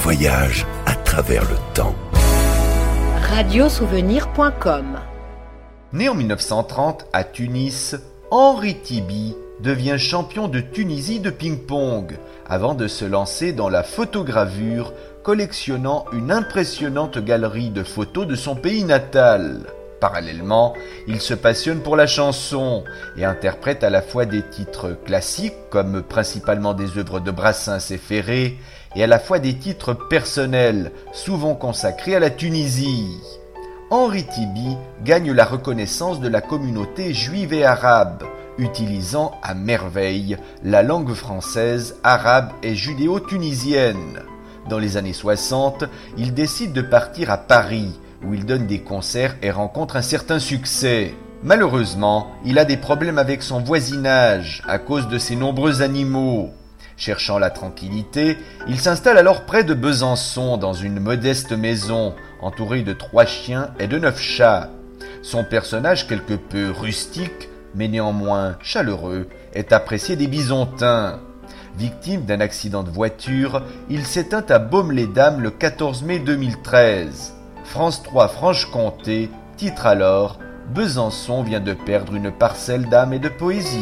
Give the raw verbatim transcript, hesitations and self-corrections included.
voyage à travers le temps. radiosouvenir point com. Né en mille neuf cent trente à Tunis, Henri Tibi devient champion de Tunisie de ping-pong avant de se lancer dans la photogravure, collectionnant une impressionnante galerie de photos de son pays natal. Parallèlement, il se passionne pour la chanson et interprète à la fois des titres classiques, comme principalement des œuvres de Brassens et Ferré, et à la fois des titres personnels, souvent consacrés à la Tunisie. Henri Tibi gagne la reconnaissance de la communauté juive et arabe, utilisant à merveille la langue française, arabe et judéo-tunisienne. Dans les années soixante, il décide de partir à Paris, où il donne des concerts et rencontre un certain succès. Malheureusement, il a des problèmes avec son voisinage à cause de ses nombreux animaux. Cherchant la tranquillité, il s'installe alors près de Besançon dans une modeste maison, entourée de trois chiens et de neuf chats. Son personnage quelque peu rustique, mais néanmoins chaleureux, est apprécié des Bisontins. Victime d'un accident de voiture, il s'éteint à Baume-les-Dames le quatorze mai deux mille treize. France trois Franche-Comté titre alors « Besançon vient de perdre une parcelle d'âme et de poésie ».